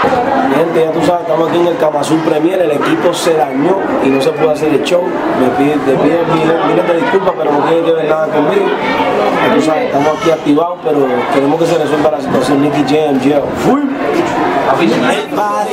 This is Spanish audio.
Gente, ya tú sabes, estamos aquí en el Kama Azul Premier, el equipo se dañó y no se pudo hacer el show. Te pido miles de disculpas, pero no tiene que ver nada conmigo. Ya tú sabes, estamos aquí activados, pero queremos que se resuelva la situación. Nicky Jam, jail. Full.